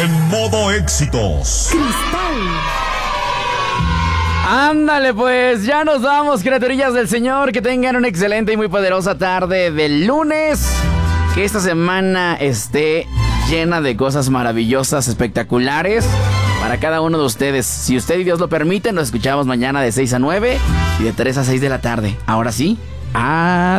en modo éxitos. Ándale, pues ya nos vamos, criaturillas del Señor. Que tengan una excelente y muy poderosa tarde del lunes. Que esta semana esté llena de cosas maravillosas, espectaculares para cada uno de ustedes. Si usted y Dios lo permiten, nos escuchamos mañana de 6 a 9 y de 3 a 6 de la tarde. Ahora sí, adiós.